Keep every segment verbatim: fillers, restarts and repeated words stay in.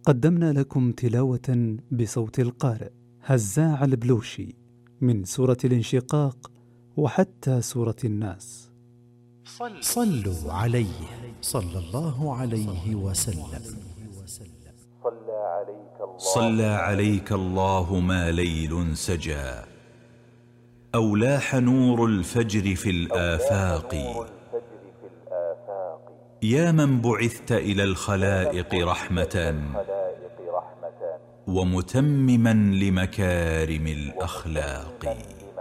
قدمنا لكم تلاوة بصوت القارئ هزاع البلوشي من سورة الانشقاق وحتى سورة الناس. صلوا عليه صلى الله عليه وسلم. صلى عليك الله ما ليل سجى أو لاح نور الفجر في الآفاق، يا من بعثت إلى الخلائق رحمة ومتمما لمكارم الأخلاق.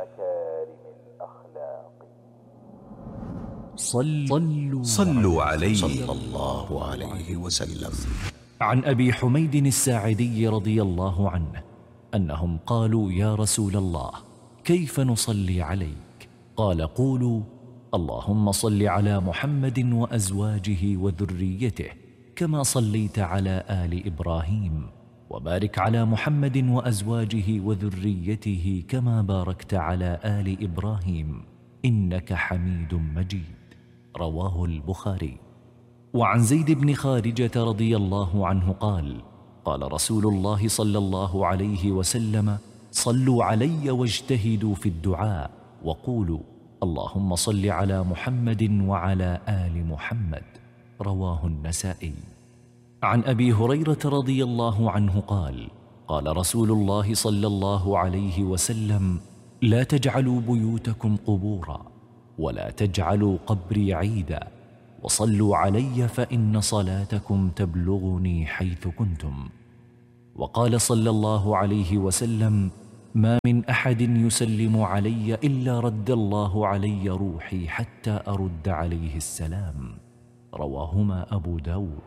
صلوا, صلوا عليه صلى الله عليه وسلم. عن أبي حميد الساعدي رضي الله عنه أنهم قالوا: يا رسول الله، كيف نصلي عليك؟ قال: قولوا: اللهم صل على محمد وأزواجه وذريته كما صليت على آل إبراهيم، وبارك على محمد وأزواجه وذريته كما باركت على آل إبراهيم إنك حميد مجيد. رواه البخاري. وعن زيد بن خارجة رضي الله عنه قال: قال رسول الله صلى الله عليه وسلم: صلوا علي واجتهدوا في الدعاء وقولوا: اللهم صل على محمد وعلى آل محمد. رواه النسائي. عن أبي هريرة رضي الله عنه قال: قال رسول الله صلى الله عليه وسلم: لا تجعلوا بيوتكم قبورا، ولا تجعلوا قبري عيدا، وصلوا علي فإن صلاتكم تبلغني حيث كنتم. وقال صلى الله عليه وسلم: ما من أحد يسلم علي إلا رد الله علي روحي حتى أرد عليه السلام. رواهما أبو داود.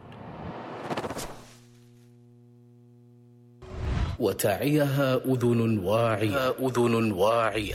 وتعيها أذن واعية أذن واعية.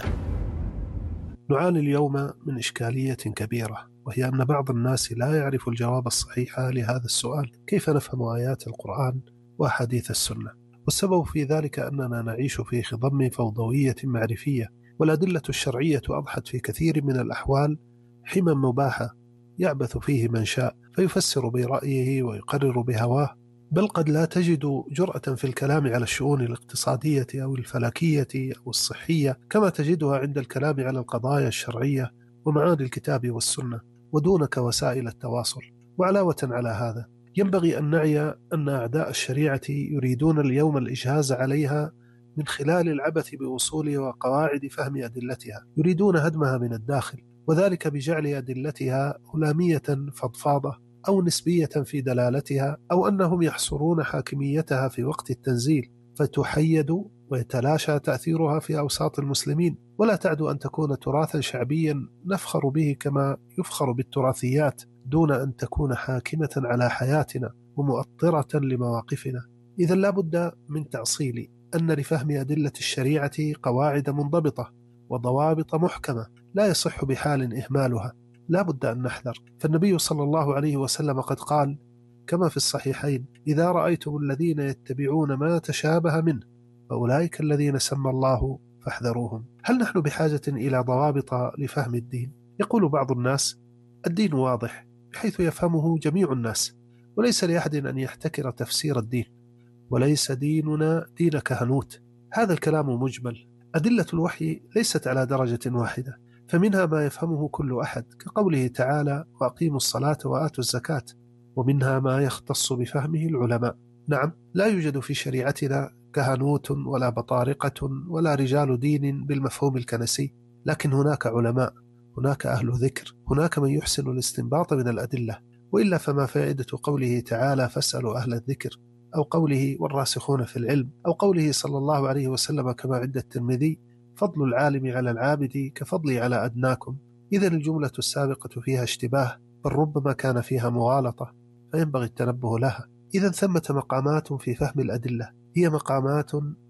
نعاني اليوم من إشكالية كبيرة، وهي أن بعض الناس لا يعرف الجواب الصحيح لهذا السؤال: كيف نفهم آيات القرآن وأحاديث السنة؟ والسبب في ذلك أننا نعيش في خضم فوضوية معرفية، والأدلة الشرعية أضحت في كثير من الأحوال حما مباحة يعبث فيه من شاء فيفسر برأيه ويقرر بهواه، بل قد لا تجد جرأة في الكلام على الشؤون الاقتصادية أو الفلكية أو الصحية كما تجدها عند الكلام على القضايا الشرعية ومعاني الكتاب والسنة، ودونك وسائل التواصل. وعلاوة على هذا، ينبغي أن نعي أن أعداء الشريعة يريدون اليوم الإجهاز عليها من خلال العبث بأصول وقواعد فهم أدلتها، يريدون هدمها من الداخل، وذلك بجعل أدلتها هلامية فضفاضة أو نسبية في دلالتها، أو أنهم يحصرون حاكميتها في وقت التنزيل فتحيد ويتلاشى تأثيرها في أوساط المسلمين، ولا تعد أن تكون تراثا شعبيا نفخر به كما يفخر بالتراثيات، دون أن تكون حاكمة على حياتنا ومؤطرة لمواقفنا. إذا لا بد من تعصيل أن لفهم أدلة الشريعة قواعد منضبطة وضوابط محكمة لا يصح بحال إهمالها. لا بد أن نحذر، فالنبي صلى الله عليه وسلم قد قال كما في الصحيحين: إذا رأيتم الذين يتبعون ما تشابه منه فأولئك الذين سمى الله فاحذروهم. هل نحن بحاجة إلى ضوابط لفهم الدين؟ يقول بعض الناس: الدين واضح بحيث يفهمه جميع الناس، وليس لأحد أن يحتكر تفسير الدين، وليس ديننا دين كهنوت. هذا الكلام مجمل. أدلة الوحي ليست على درجة واحدة، فمنها ما يفهمه كل أحد كقوله تعالى: وأقيموا الصلاة وآتوا الزكاة، ومنها ما يختص بفهمه العلماء. نعم، لا يوجد في شريعتنا كهنوت ولا بطارقة ولا رجال دين بالمفهوم الكنسي، لكن هناك علماء، هناك أهل ذكر، هناك من يحسن الاستنباط من الأدلة، وإلا فما فائدة قوله تعالى: فاسألوا أهل الذكر، أو قوله: والراسخون في العلم، أو قوله صلى الله عليه وسلم كما عند الترمذي: فضل العالم على العابد كفضلي على أدناكم. إذن الجملة السابقة فيها اشتباه، بل ربما كان فيها مغالطة، فينبغي التنبه لها. إذن ثمة مقامات في فهم الأدلة هي مقامات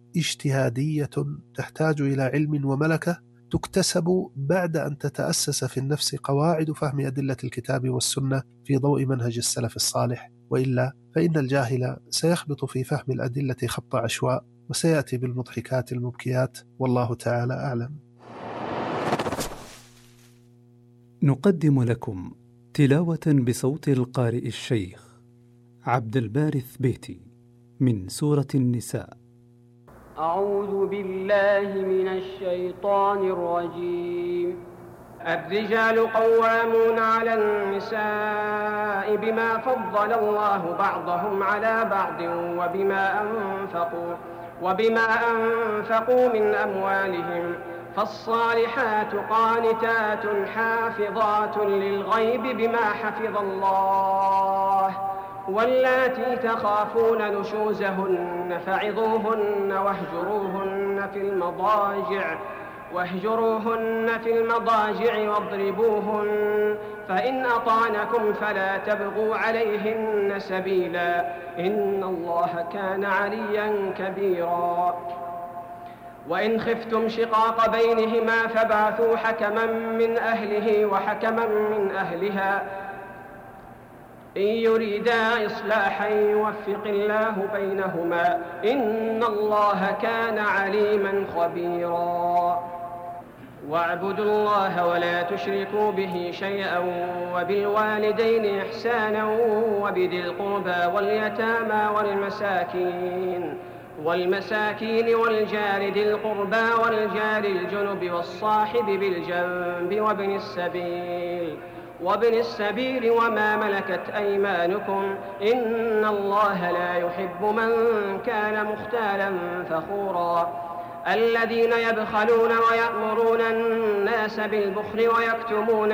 اجتهادية تحتاج إلى علم وملكة تكتسب بعد أن تتأسس في النفس قواعد فهم أدلة الكتاب والسنة في ضوء منهج السلف الصالح، وإلا فإن الجاهل سيخبط في فهم الأدلة خبط عشواء وسيأتي بالمضحكات المبكيات، والله تعالى أعلم. نقدم لكم تلاوة بصوت القارئ الشيخ عبد الباري الثبيتي من سورة النساء. أعوذ بالله من الشيطان الرجيم. الرجال قوامون على النساء بما فضل الله بعضهم على بعض وبما أنفقوا وبما أنفقوا من أموالهم، فالصالحات قانتات حافظات للغيب بما حفظ الله، واللاتي تخافون نشوزهن فعظوهن واهجروهن في المضاجع واهجروهن في المضاجع واضربوهن، فإن أطعنكم فلا تبغوا عليهن سبيلا، إن الله كان عليا كبيرا. وإن خفتم شقاق بينهما فابعثوا حكما من أهله وحكما من أهلها إن يريدا إصلاحا يوفق الله بينهما، إن الله كان عليما خبيرا. واعبدوا الله ولا تشركوا به شيئا وبالوالدين إحسانا وبذي القربى واليتامى والمساكين والمساكين والجار ذي القربى والجار الجنب والصاحب بالجنب وابن السبيل وابن السبيل وما ملكت أيمانكم، إن الله لا يحب من كان مختالا فخورا. الذين يبخلون ويأمرون الناس بالبخل ويكتمون